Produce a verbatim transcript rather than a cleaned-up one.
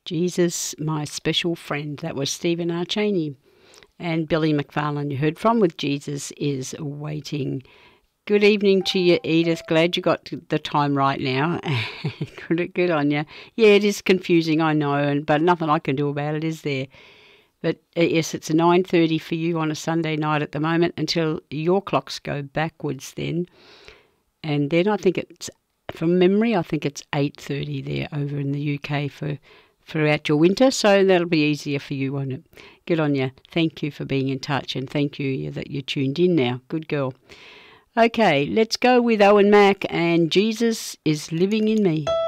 Jesus, my special friend. That was Stephen R. Cheney. And Billy McFarlane you heard from with Jesus is Waiting. Good evening to you, Edith. Glad you got the time right now. good, good on you. Yeah, it is confusing, I know, and but nothing I can do about it, is there? But uh, yes, it's nine thirty for you on a Sunday night at the moment until your clocks go backwards then. And then I think it's, from memory, I think it's eight thirty there over in the U K for throughout your winter, so that'll be easier for you, won't it? Good on you. Thank you for being in touch, and thank you that you tuned in now. Good girl. Okay, let's go with Owen Mack and Jesus is Living in Me.